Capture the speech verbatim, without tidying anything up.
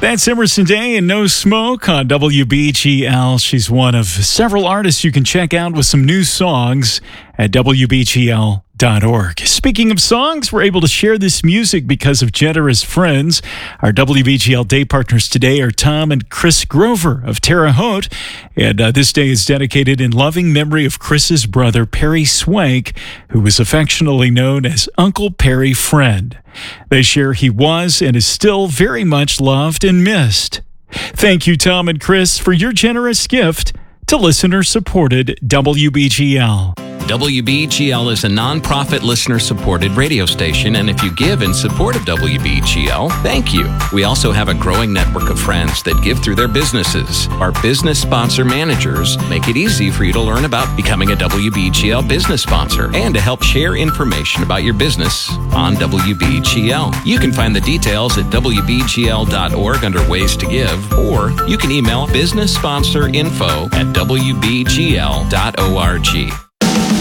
That's Emerson Day and No Smoke on W B G L. She's one of several artists you can check out with some new songs at W B G L dot org. Speaking of songs, we're able to share this music because of generous friends. Our W B G L day partners today are Tom and Chris Grover of Terre Haute, and uh, this day is dedicated in loving memory of Chris's brother, Perry Swank, who was affectionately known as Uncle Perry Friend. They share he was and is still very much loved and missed. Thank you, Tom and Chris, for your generous gift to listener-supported W B G L. W B G L is a non-profit listener-supported radio station, and if you give in support of W B G L, thank you. We also have a growing network of friends that give through their businesses. Our business sponsor managers make it easy for you to learn about becoming a W B G L business sponsor and to help share information about your business on W B G L. You can find the details at W B G L dot org under Ways to Give, or you can email business sponsor info at W B G L dot org.